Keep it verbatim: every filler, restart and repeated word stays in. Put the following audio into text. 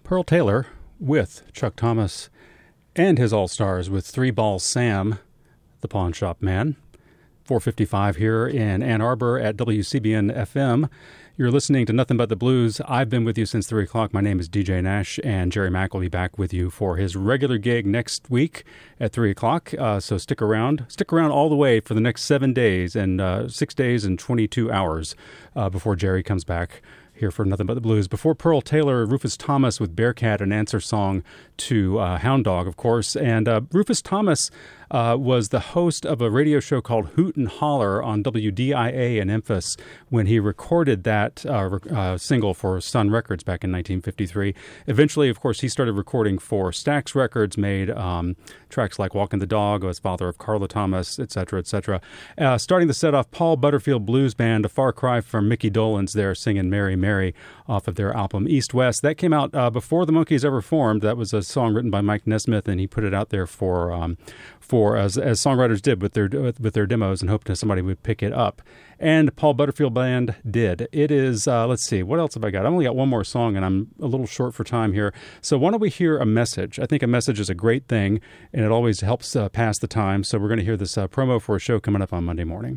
Pearl Taylor with Chuck Thomas and his All-Stars with Three Ball Sam, the Pawn Shop Man. four fifty-five here in Ann Arbor at W C B N F M. You're listening to Nothing But the Blues. I've been with you since three o'clock. My name is D J Nash, and Jerry Mack will be back with you for his regular gig next week at three o'clock. Uh, so stick around. Stick around all the way for the next seven days and uh, six days and twenty-two hours uh, before Jerry comes back here for Nothing But the Blues. Before Pearl Taylor, Rufus Thomas with Bearcat, an answer song to uh, Hound Dog, of course. And uh, Rufus Thomas uh, was the host of a radio show called Hoot and Holler on W D I A in Memphis when he recorded that uh, rec- uh, single for Sun Records back in nineteen fifty-three. Eventually, of course, he started recording for Stax Records, made um, tracks like Walking the Dog, was father of Carla Thomas, et cetera, et cetera. Uh, starting the set off, Paul Butterfield Blues Band, a far cry from Mickey Dolenz there singing Mary Mary off of their album East West. That came out uh, before the Monkees ever formed. That was a song written by Mike Nesmith, and he put it out there for um, for as as songwriters did with their with, with their demos, and hoped that somebody would pick it up. And Paul Butterfield Band did. It is, uh, let's see, what else have I got? I've only got one more song, and I'm a little short for time here. So why don't we hear a message? I think a message is a great thing, and it always helps uh, pass the time. So we're going to hear this uh, promo for a show coming up on Monday morning.